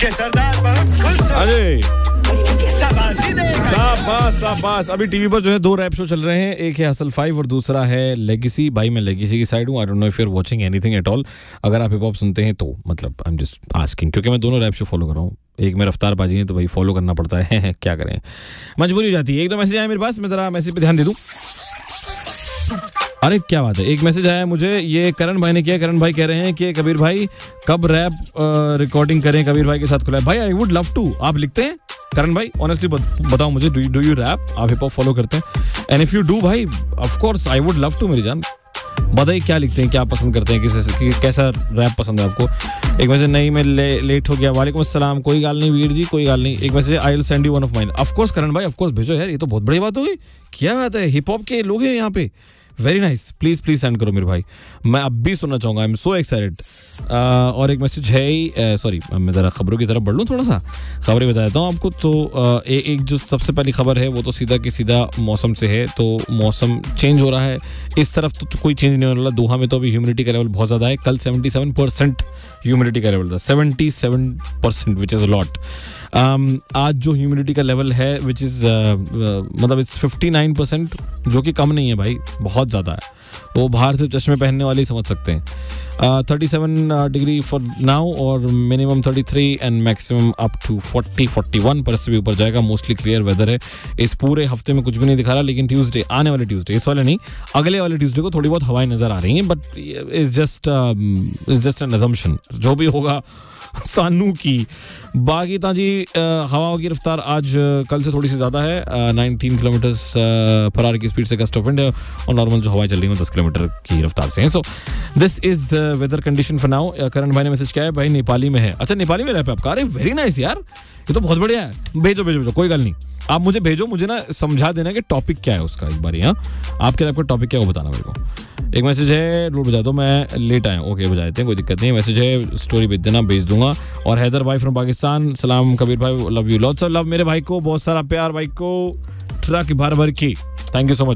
कि सरदार बहुत खुश हो। अरे शाबाशी देगा। शाबाश। अभी टीवी पर जो है 2 रैप शो चल रहे हैं, एक है हसल 5 और दूसरा है लेगेसी। भाई मैं लेगेसी की साइड हूँ। I don't know if you are watching anything at all. अगर आप हिप हॉप सुनते हैं तो मतलब आई एम जस्ट आस्किंग, क्योंकि मैं दोनों रैप शो फॉलो कर रहा हूँ। एक में रफ्तार बाजी है तो भाई फॉलो करना पड़ता है क्या करें, मजबूरी हो जाती है। एक दो मैसेज आया मेरे पास, मैं जरा मैसेज पे ध्यान दे दूं। अरे क्या बात है, एक मैसेज आया मुझे, ये करण भाई ने किया। करण भाई कह रहे हैं कि कबीर भाई कब रैप रिकॉर्डिंग करें, कबीर भाई के साथ खुला है। भाई आई वुड लव टू। आप लिखते हैं करण भाई? ऑनेस्टली बताओ मुझे, डू यू रैप? आप हिप हॉप फॉलो करते हैं? एंड इफ यू डू भाई, of course I would love to. मेरी जान बताइए क्या लिखते हैं, क्या पसंद करते हैं, कैसा रैप पसंद है आपको। एक मैसेज, नहीं मैं लेट हो गया, वालेकुम अस्सलाम, कोई गाल नहीं वीर जी, कोई गाल नहीं। एक message, I will send you one of mine. Of course करण भाई, ऑफ कोर्स भेजो यार, ये तो बहुत बड़ी बात हो गई। क्या बात है, हिप हॉप के लोग हैं यहाँ पे। वेरी नाइस, प्लीज सेंड करो मेरे भाई, मैं अब भी सुनना चाहूँगा। I am so excited. और एक मैसेज है, सॉरी मैं ज़रा खबरों की तरफ बढ़ लूँ, थोड़ा सा खबरें बता देता हूँ आपको। तो एक जो सबसे पहली खबर है वो तो सीधा के सीधा मौसम से है। तो मौसम चेंज हो रहा है, इस तरफ तो कोई चेंज नहीं होने वाला। दोहा में तो अभी ह्यूमिडिटी का लेवल बहुत ज़्यादा है। कल 77% ह्यूमिडिटी का लेवल था, 77%, विच इज़ लॉट। आज जो ह्यूमिडिटी का लेवल है विच इज़ मतलब इट्स 59%, जो कि कम नहीं है भाई, बहुत ज़्यादा है। वो बाहर से चश्मे पहनने वाले ही समझ सकते हैं। 37 डिग्री फॉर नाउ और minimum 33 and maximum up to 40-41 पर से भी ऊपर जाएगा। मोस्टली क्लियर वेदर है। इस पूरे हफ्ते में कुछ भी नहीं दिखा रहा, लेकिन ट्यूसडे, आने वाले ट्यूसडे, इस वाले नहीं अगले वाले ट्यूसडे को थोड़ी बहुत हवाएं नजर आ रही हैं, but it's just an assumption, जो भी होगा सानू की। बाकी ताजी हवाओं की रफ्तार आज कल से थोड़ी सी ज़्यादा है। 19 किलोमीटर पर आवर की स्पीड से गस्ट ऑफ विंड है, और नॉर्मल जो हवाएं चल रही हैं 10 किलोमीटर की रफ्तार से हैं। So this is the weather condition for now. करण भाई ने मैसेज किया है, भाई नेपाली में है। अच्छा नेपाली में रह पे आपका? अरे वेरी नाइस यार, ये तो बहुत बढ़िया है। भेजो, कोई गल नहीं, आप मुझे भेजो, मुझे ना समझा देना कि टॉपिक क्या है उसका एक बार। यहाँ आपके रैप का टॉपिक क्या है वो बताना मेरे को। एक मैसेज है, रोड बजा दो, मैं लेट आया। ओके बजा देते हैं, कोई दिक्कत नहीं। मैसेज है, स्टोरी भेज देना, भेज दूंगा। और हैदर भाई फ्रॉम पाकिस्तान, सलाम कबीर भाई, love you lots of love. मेरे भाई को बहुत सारा प्यार, भाई को ट्रक भर के। Thank you so much.